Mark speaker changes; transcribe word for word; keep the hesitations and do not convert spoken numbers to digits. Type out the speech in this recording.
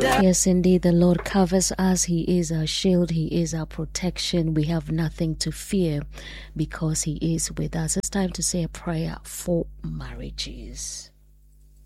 Speaker 1: Yes, indeed, the Lord covers us. He is our shield. He is our protection. We have nothing to fear because He is with us. It's time to say a prayer for marriages.